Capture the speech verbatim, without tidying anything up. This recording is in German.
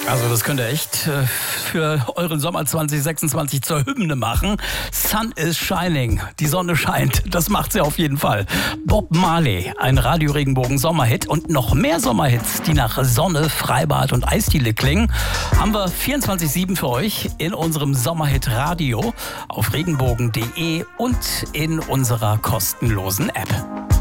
Also das könnt ihr echt äh, für euren Sommer zwanzig sechsundzwanzig zur Hymne machen. Sun is shining. Die Sonne scheint. Das macht sie auf jeden Fall. Bob Marley, ein Radio-Regenbogen-Sommerhit und noch mehr Sommerhits, die nach Sonne, Freibad und Eisdiele klingen, haben wir vierundzwanzig sieben für euch in unserem Sommerhit-Radio auf regenbogen punkt de und in unserer kostenlosen App.